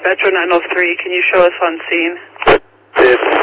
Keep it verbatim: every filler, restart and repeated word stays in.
Metro nine oh three, can you show us on scene? This